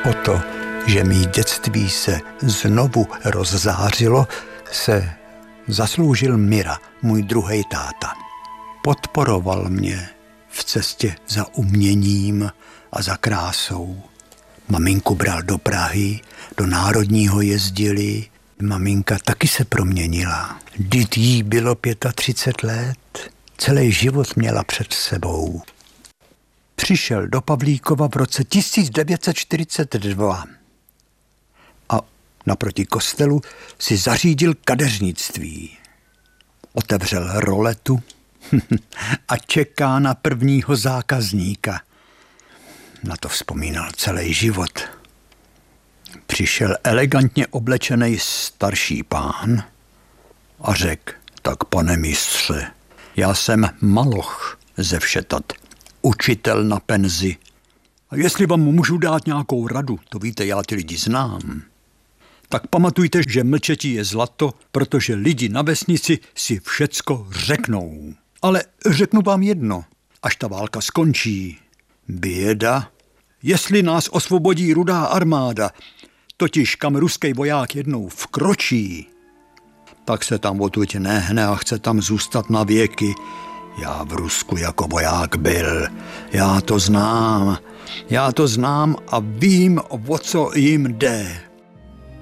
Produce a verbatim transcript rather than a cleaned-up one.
O to, že mý dětství se znovu rozzářilo, se zasloužil Mira, můj druhý táta. Podporoval mě v cestě za uměním a za krásou. Maminku bral do Prahy, do Národního jezdili. Maminka taky se proměnila. Vždyť jí bylo třicet pět let. Celý život měla před sebou. Přišel do Pavlíkova v roce tisíc devět set čtyřicet dva a naproti kostelu si zařídil kadeřnictví. Otevřel roletu a čeká na prvního zákazníka. Na to vzpomínal celý život. Přišel elegantně oblečený starší pán a řekl: tak pane mistře, já jsem Maloch ze Všetat, učitel na penzi. A jestli vám můžu dát nějakou radu, to víte, já ty lidi znám, tak pamatujte, že mlčetí je zlato, protože lidi na vesnici si všecko řeknou. Ale řeknu vám jedno, až ta válka skončí. Běda, jestli nás osvobodí Rudá armáda, totiž kam ruský voják jednou vkročí, tak se tam odtud nehne a chce tam zůstat na věky. Já v Rusku jako voják byl, já to znám, já to znám a vím, o co jim jde.